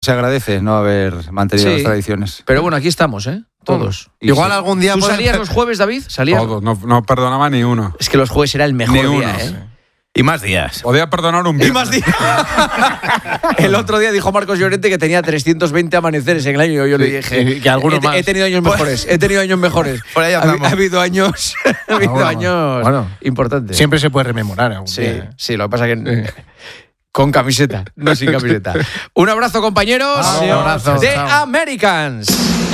Se agradece no haber mantenido las tradiciones. Pero bueno, aquí estamos, todos. Igual algún día... ¿Tú salías los jueves, David? ¿Salías? Todos, no perdonaba ni uno. Es que los jueves era el mejor ni día, uno. Y más días. Podía perdonar un viernes. Y más días. El otro día dijo Marcos Llorente que tenía 320 amaneceres en el año. Yo le dije que algunos más. He tenido años mejores. He tenido años mejores. Por ahí andamos. Ha habido años, importantes. Siempre se puede rememorar algún día. Sí, lo que pasa es que... Con camiseta, no sin camiseta. Un abrazo, compañeros. Un abrazo. The Americans.